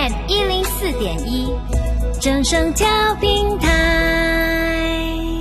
FM 104.1，正声调频台。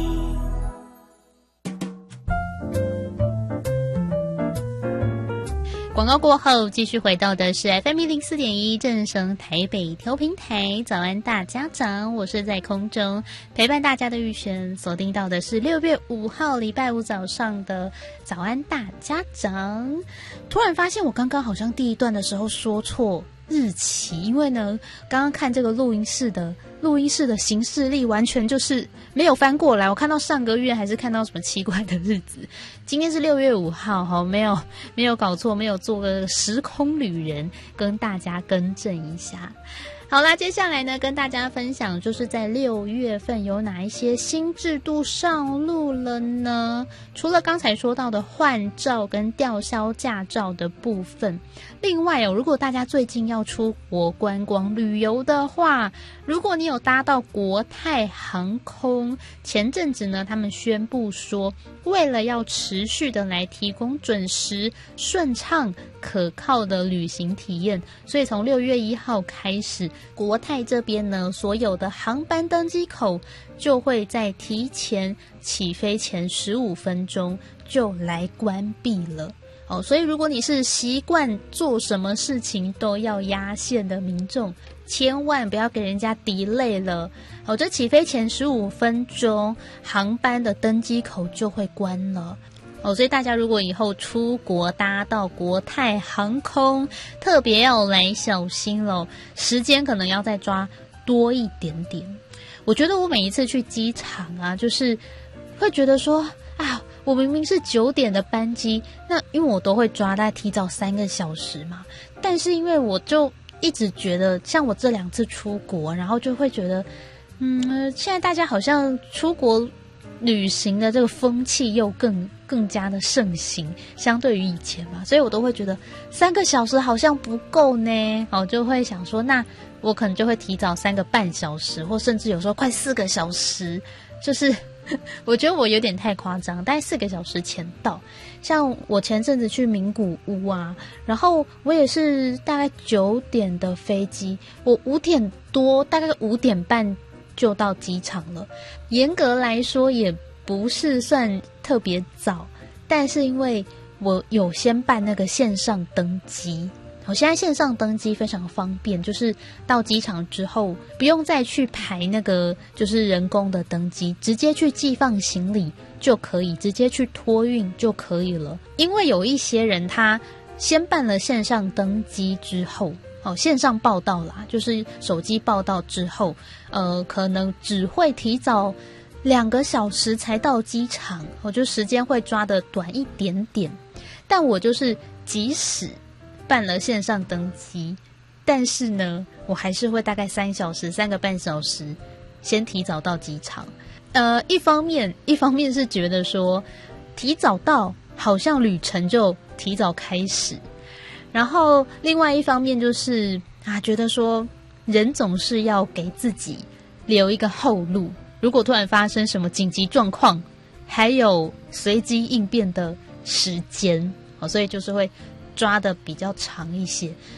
广告过后，继续回到的是 FM 104.1正声台北调频台。早安大家长，我是在空中陪伴大家的玉璇，锁定到的是6月5号礼拜五早上的早安大家长。突然发现我刚刚好像第一段的时候说错日期，因为呢，刚刚看这个录音室的行事历完全就是没有翻过来，我看到上个月还是看到什么奇怪的日子。今天是6月5号，没有搞错，没有做个时空旅人，跟大家更正一下。好啦，接下来呢，跟大家分享就是在6月份有哪一些新制度上路了呢？除了刚才说到的换照跟吊销驾照的部分，另外如果大家最近要出国观光旅游的话，如果你有搭到国泰航空，前阵子呢，他们宣布说，为了要持续的来提供准时、顺畅、可靠的旅行体验，所以从6月1号开始，国泰这边呢，所有的航班登机口就会在提前起飞前15分钟就来关闭了。所以如果你是习惯做什么事情都要压线的民众，千万不要给人家 delay 了。这起飞前15分钟，航班的登机口就会关了。所以大家如果以后出国搭到国泰航空，特别要来小心咯，时间可能要再抓多一点点。我觉得我每一次去机场啊，就是会觉得说我明明是9点的班机，那因为我都会抓大概提早3个小时嘛，但是因为我就一直觉得，像我这2次出国，然后就会觉得现在大家好像出国旅行的这个风气又更加的盛行，相对于以前嘛，所以我都会觉得3个小时好像不够呢，就会想说，那我可能就会提早3个半小时，或甚至有时候快4个小时，就是我觉得我有点太夸张，大概4个小时前到。像我前阵子去名古屋啊，然后我也是大概9点的飞机，我5点多，大概5点半就到机场了。严格来说也不是算特别早，但是因为我有先办那个线上登机，我现在线上登机非常方便，就是到机场之后不用再去排那个就是人工的登机，直接去寄放行李就可以，直接去托运就可以了。因为有一些人他先办了线上登机之后，线上报到啦，就是手机报到之后，可能只会提早2个小时才到机场，就时间会抓得短一点点。但我就是即使办了线上登机，但是呢，我还是会大概3个半小时先提早到机场。一方面是觉得说提早到好像旅程就提早开始，然后另外一方面就是觉得说人总是要给自己留一个后路，如果突然发生什么紧急状况，还有随机应变的时间，所以就是会抓得比较长一些。